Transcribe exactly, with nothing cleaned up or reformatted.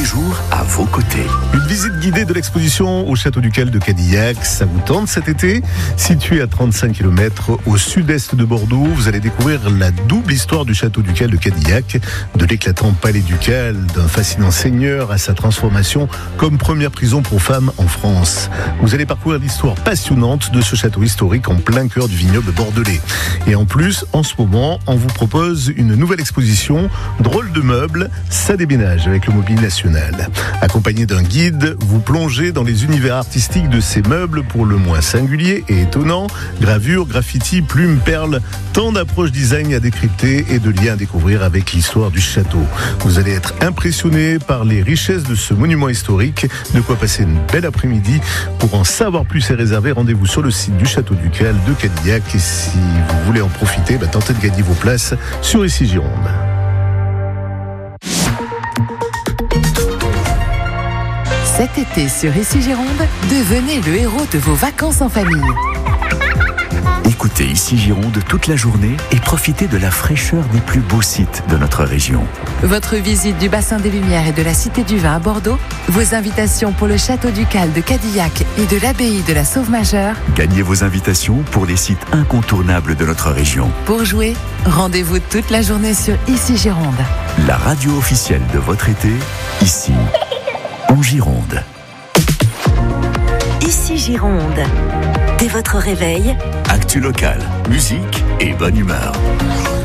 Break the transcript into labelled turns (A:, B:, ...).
A: les jours à vos côtés.
B: Une visite guidée de l'exposition au Château Ducal de Cadillac, ça vous tente cet été? Situé à trente-cinq kilomètres au sud-est de Bordeaux, vous allez découvrir la double histoire du Château Ducal de Cadillac, de l'éclatant palais ducal, d'un fascinant seigneur à sa transformation comme première prison pour femmes en France. Vous allez parcourir l'histoire passionnante de ce château historique en plein cœur du vignoble bordelais. Et en plus, en ce moment, on vous propose une nouvelle exposition, Drôle de meubles, ça déménage avec le Mobilier National. Accompagné d'un guide, vous plongez dans les univers artistiques de ces meubles pour le moins singuliers et étonnants. Gravures, graffitis, plumes, perles, tant d'approches design à décrypter et de liens à découvrir avec l'histoire du château. Vous allez être impressionné par les richesses de ce monument historique. De quoi passer une belle après-midi. Pour en savoir plus et réserver, rendez-vous sur le site du Château Ducal de Cadillac. Et si vous voulez en profiter, bah, tentez de gagner vos places sur Ici Gironde.
C: Cet été sur Ici Gironde, devenez le héros de vos vacances en famille.
A: Écoutez Ici Gironde toute la journée et profitez de la fraîcheur des plus beaux sites de notre région.
C: Votre visite du bassin des Lumières et de la Cité du Vin à Bordeaux, vos invitations pour le Château Ducal de Cadillac et de l'abbaye de la Sauve-Majeure.
A: Gagnez vos invitations pour les sites incontournables de notre région.
C: Pour jouer, rendez-vous toute la journée sur Ici Gironde.
A: La radio officielle de votre été, ici, en Gironde.
D: Ici Gironde. Dès votre réveil,
A: Actu local, musique et bonne humeur.